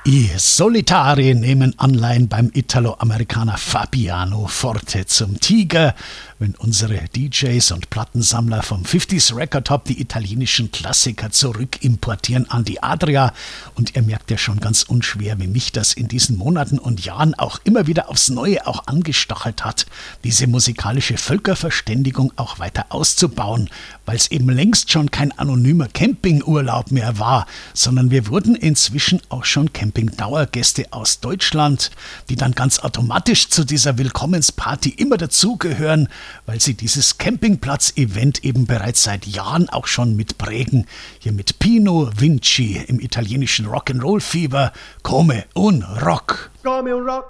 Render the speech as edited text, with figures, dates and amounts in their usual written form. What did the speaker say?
I Solitari nehmen Anleihen beim Italo-Amerikaner Fabiano Forte zum Tiger, wenn unsere DJs und Plattensammler vom 50s Record Hop die italienischen Klassiker zurückimportieren an die Adria. Und ihr merkt ja schon ganz unschwer, wie mich das in diesen Monaten und Jahren auch immer wieder aufs Neue auch angestachelt hat, diese musikalische Völkerverständigung auch weiter auszubauen, weil es eben längst schon kein anonymer Campingurlaub mehr war, sondern wir wurden inzwischen auch schon Campingdauergäste aus Deutschland, die dann ganz automatisch zu dieser Willkommensparty immer dazugehören, weil sie dieses Campingplatz-Event eben bereits seit Jahren auch schon mitprägen. Hier mit Pino Vinci im italienischen Rock'n'Roll-Fieber, Come un Rock. Come un rock.